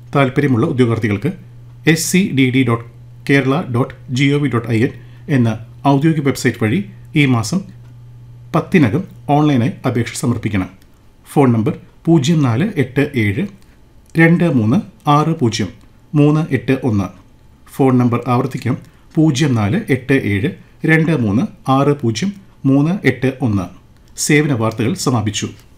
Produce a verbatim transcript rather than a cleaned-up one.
താൽപ്പര്യമുള്ള ഉദ്യോഗാർത്ഥികൾക്ക് S C D D dot Kerala dot G O V dot I N എന്ന ഔദ്യോഗിക വെബ്സൈറ്റ് വഴി ഈ മാസം പത്തിനകം ഓൺലൈനായി അപേക്ഷ സമർപ്പിക്കണം. ഫോൺ നമ്പർ പൂജ്യം നാല് എട്ട് ഏഴ് രണ്ട് മൂന്ന് ആറ് പൂജ്യം മൂന്ന് എട്ട് ഒന്ന്. ഫോൺ നമ്പർ ആവർത്തിക്കാം: പൂജ്യം നാല് എട്ട് ഏഴ് രണ്ട് മൂന്ന് ആറ് പൂജ്യം മൂന്ന് എട്ട് ഒന്ന്. സേവന വാർത്തകൾ സമാപിച്ചു.